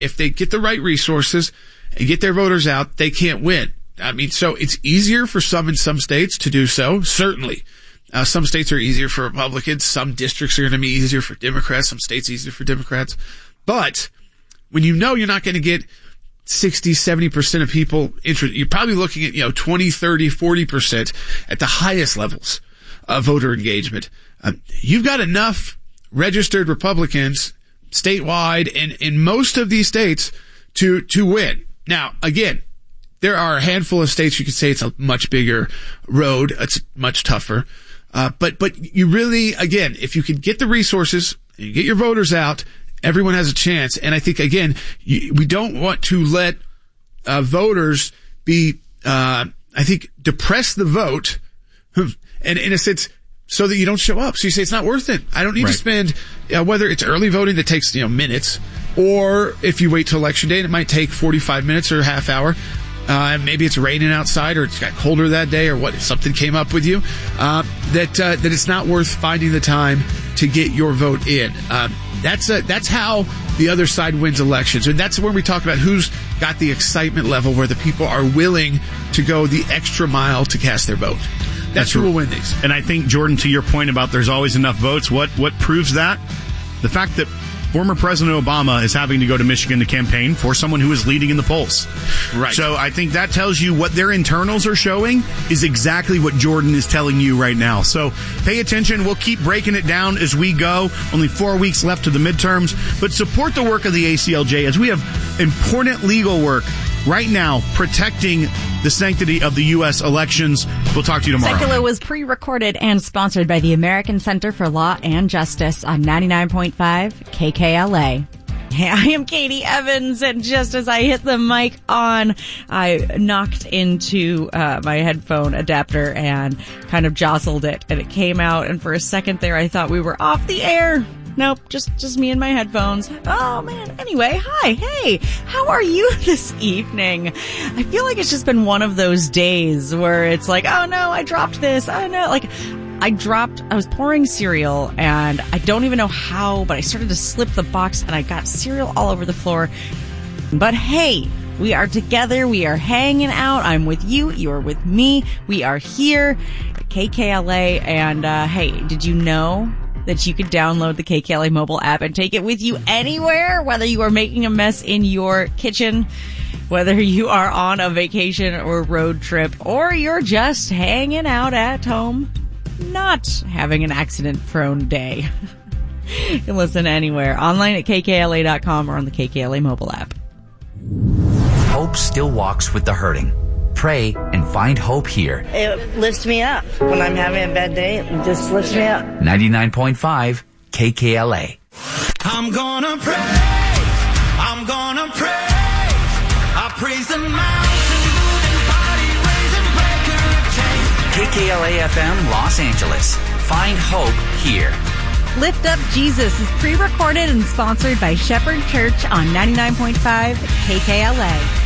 if they get the right resources and get their voters out, they can't win. I mean, so it's easier for some in some states to do so, certainly. Some states are easier for Republicans. Some districts are going to be easier for Democrats. Some states easier for Democrats. But when you know you're not going to get 60, 70% of people interested, you're probably looking at, 20, 30, 40% at the highest levels of voter engagement. You've got enough registered Republicans statewide and in most of these states to win. Now, again, there are a handful of states you could say it's a much bigger road. It's much tougher. But you really, again, if you could get the resources, you get your voters out, everyone has a chance. And I think, again, we don't want to let voters be, depress the vote, and in a sense, so that you don't show up. So you say it's not worth it. I don't need to spend, whether it's early voting that takes, minutes, or if you wait till election day and it might take 45 minutes or a half hour. Maybe it's raining outside or it's got colder that day or what, something came up with you, that it's not worth finding the time to get your vote in. That's how the other side wins elections. And that's when we talk about who's got the excitement level where the people are willing to go the extra mile to cast their vote. That's who will win these. And I think, Jordan, to your point about there's always enough votes, what proves that? The fact that former President Obama is having to go to Michigan to campaign for someone who is leading in the polls. Right. So I think that tells you what their internals are showing is exactly what Jordan is telling you right now. So pay attention. We'll keep breaking it down as we go. Only 4 weeks left to the midterms. But support the work of the ACLJ as we have important legal work right now protecting the sanctity of the U.S. elections. We'll talk to you tomorrow. Secular was pre-recorded and sponsored by the American Center for Law and Justice on 99.5 KKLA. Hey, I am Katie Evans, and just as I hit the mic on, I knocked into my headphone adapter and kind of jostled it, and it came out, and for a second there I thought we were off the air. Nope, just me and my headphones. Oh, man. Anyway, hi. Hey, how are you this evening? I feel like it's just been one of those days where it's like, oh, no, I dropped this. Oh, no. Like, I was pouring cereal, and I don't even know how, but I started to slip the box, and I got cereal all over the floor. But hey, we are together. We are hanging out. I'm with you. You're with me. We are here at KKLA. And, hey, did you know that you could download the KKLA mobile app and take it with you anywhere, whether you are making a mess in your kitchen, whether you are on a vacation or road trip, or you're just hanging out at home, not having an accident-prone day. You can listen anywhere, online at KKLA.com or on the KKLA mobile app. Hope still walks with the hurting. Pray and find hope here. It lifts me up. When I'm having a bad day, it just lifts me up. 99.5 KKLA. I'm gonna pray. I'm gonna pray. I praise the mountain, moving body, raising breaker of chains. KKLA FM Los Angeles. Find hope here. Lift Up Jesus is pre-recorded and sponsored by Shepherd Church on 99.5 KKLA.